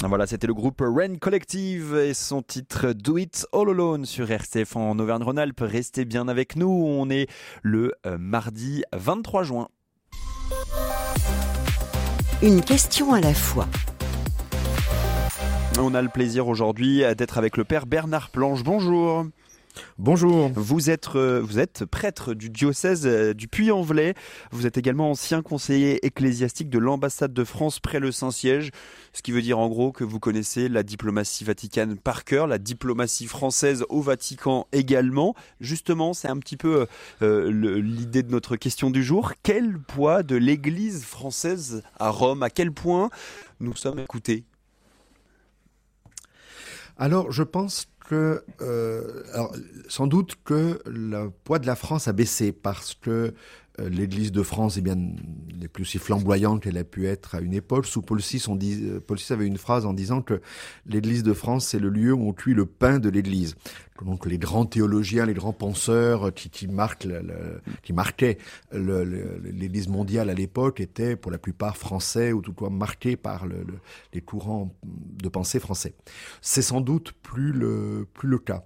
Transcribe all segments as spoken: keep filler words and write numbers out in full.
Voilà, c'était le groupe Rain Collective et son titre Do It All Alone sur R C F en Auvergne-Rhône-Alpes. Restez bien avec nous, on est le euh, mardi vingt-trois juin. Une question à la fois. On a le plaisir aujourd'hui d'être avec le père Bernard Planche. Bonjour. Bonjour. Vous êtes, vous êtes prêtre du diocèse du Puy-en-Velay. Vous êtes également ancien conseiller ecclésiastique de l'ambassade de France près le Saint-Siège. Ce qui veut dire en gros que vous connaissez la diplomatie vaticane par cœur, la diplomatie française au Vatican également. Justement, c'est un petit peu euh, le, l'idée de notre question du jour. Quel poids de l'Église française à Rome? À quel point nous sommes écoutés? Alors, je pense que, euh, alors, sans doute que le poids de la France a baissé parce que euh, l'Église de France eh bien, n'est plus si flamboyante qu'elle a pu être à une époque. Sous Paul six, on dit, Paul six avait une phrase en disant que l'Église de France, c'est le lieu où on cuit le pain de l'Église. Donc les grands théologiens, les grands penseurs qui, qui, marquent le, le, qui marquaient le, le, l'Église mondiale à l'époque étaient pour la plupart français ou tout cas marqués par le, le, les courants de pensée français. C'est sans doute plus le, plus le cas.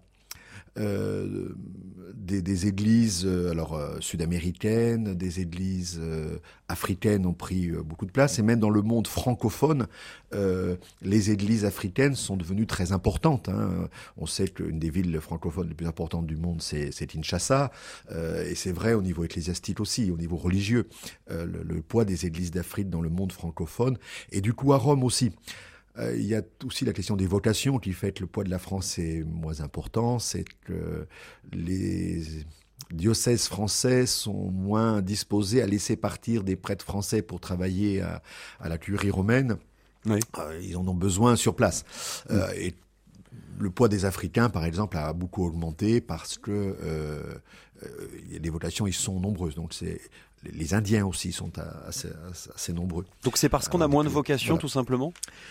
Euh, des, des églises euh, alors euh, sud-américaines, des églises euh, africaines ont pris euh, beaucoup de place et même dans le monde francophone, euh, les églises africaines sont devenues très importantes. Hein. On sait qu'une des villes francophones les plus importantes du monde, c'est, c'est Kinshasa, euh, et c'est vrai au niveau ecclésiastique aussi, au niveau religieux, euh, le, le poids des églises d'Afrique dans le monde francophone et du coup à Rome aussi. Euh, il y a aussi la question des vocations qui fait que le poids de la France est moins important. C'est que les diocèses français sont moins disposés à laisser partir des prêtres français pour travailler à, à la curie romaine. Oui. Euh, ils en ont besoin sur place. Euh, mmh. Et le poids des Africains, par exemple, a beaucoup augmenté parce que euh, euh, les vocations, ils sont nombreuses. Donc c'est... Les Indiens aussi sont assez, assez nombreux. Donc c'est parce qu'on a moins de vocations, voilà. Tout simplement?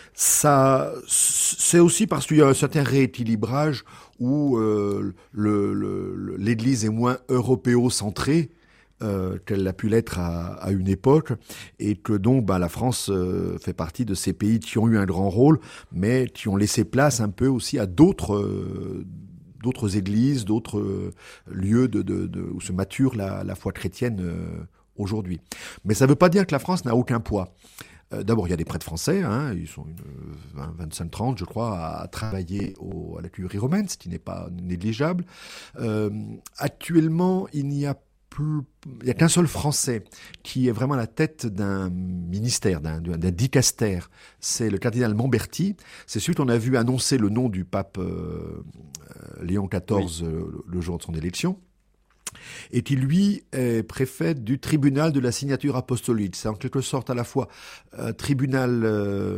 Ça, c'est aussi parce qu'il y a un certain rééquilibrage où euh, le, le, l'Église est moins européocentrée euh, qu'elle a pu l'être à, à une époque, et que donc bah, la France euh, fait partie de ces pays qui ont eu un grand rôle, mais qui ont laissé place un peu aussi à d'autres... Euh, d'autres églises, d'autres euh, lieux de, de, de, où se mature la, la foi chrétienne euh, aujourd'hui. Mais ça ne veut pas dire que la France n'a aucun poids. Euh, d'abord, il y a des prêtres français, hein, ils sont une vingt, vingt-cinq, trente, je crois, à travailler au, à la curie romaine, ce qui n'est pas négligeable. Euh, actuellement, il n'y a plus, il n'y a qu'un seul Français qui est vraiment à la tête d'un ministère, d'un, d'un dicastère. C'est le cardinal Mamberti. C'est celui qu'on a vu annoncer le nom du pape euh, Léon quatorze oui. euh, le jour de son élection. Et qui, lui, est préfet du tribunal de la signature apostolique. C'est en quelque sorte à la fois un tribunal euh,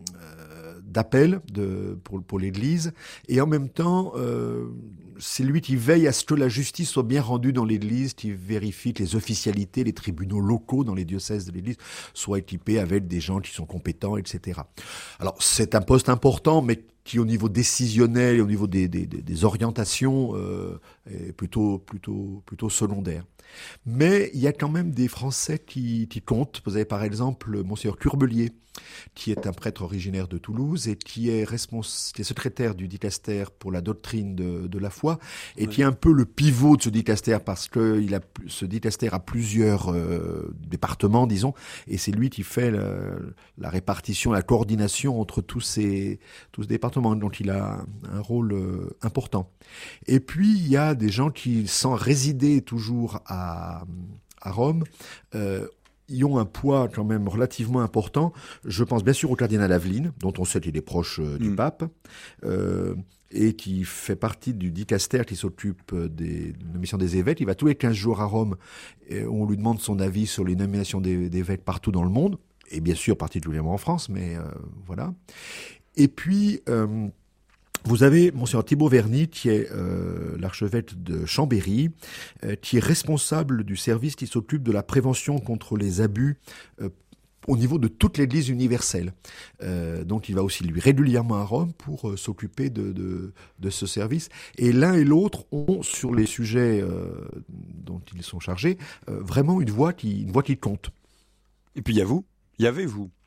d'appel de, pour, pour l'Église, et en même temps, euh, c'est lui qui veille à ce que la justice soit bien rendue dans l'Église, qui vérifie que les officialités, les tribunaux locaux dans les diocèses de l'Église soient équipés avec des gens qui sont compétents, et cetera. Alors, c'est un poste important, mais qui, au niveau décisionnel et au niveau des, des, des orientations, euh, est plutôt, plutôt, plutôt secondaire. Mais il y a quand même des Français qui, qui comptent. Vous avez par exemple Monseigneur Curbelier, qui est un prêtre originaire de Toulouse et qui est, respons- qui est secrétaire du dicastère pour la doctrine de, de la foi, et oui. qui est un peu le pivot de ce dicastère parce que il a, ce dicastère a plusieurs euh, départements, disons, et c'est lui qui fait la, la répartition, la coordination entre tous ces, tous ces départements. Donc il a un rôle euh, important. Et puis il y a des gens qui, sans résider toujours à, à Rome, euh, ils ont un poids quand même relativement important. Je pense bien sûr au cardinal Aveline, dont on sait qu'il est proche euh, du mmh. pape, euh, et qui fait partie du dicastère qui s'occupe des nominations des évêques. Il va tous les quinze jours à Rome, et on lui demande son avis sur les nominations des, d'évêques partout dans le monde, et bien sûr particulièrement en France, mais euh, voilà. Et puis... Euh, Vous avez Monseigneur Thibaut Verny, qui est euh, l'archevêque de Chambéry, euh, qui est responsable du service qui s'occupe de la prévention contre les abus euh, au niveau de toute l'Église universelle. Euh, donc il va aussi lui régulièrement à Rome pour euh, s'occuper de, de, de ce service. Et l'un et l'autre ont, sur les sujets euh, dont ils sont chargés, euh, vraiment une voix qui, une voix qui compte. Et puis il y a vous, il y avait vous.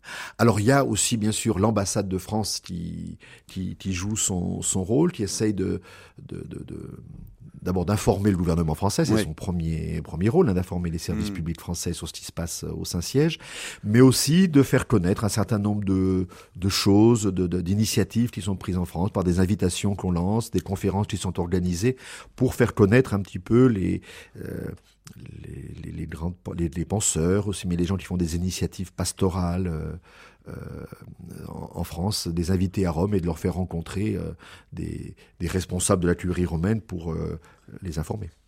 Alors il y a aussi bien sûr l'ambassade de France qui qui, qui joue son, son rôle, qui essaye de, de, de, de d'abord d'informer le gouvernement français, c'est ouais. son premier premier rôle, hein, d'informer les services mmh. publics français sur ce qui se passe au Saint-Siège, mais aussi de faire connaître un certain nombre de de choses, de, de d'initiatives qui sont prises en France par des invitations qu'on lance, des conférences qui sont organisées pour faire connaître un petit peu les euh, les, les, les grandes les, les penseurs aussi, mais les gens qui font des initiatives pastorales euh, euh, en, en France, des invités à Rome et de leur faire rencontrer euh, des, des responsables de la curie romaine pour euh, les informer.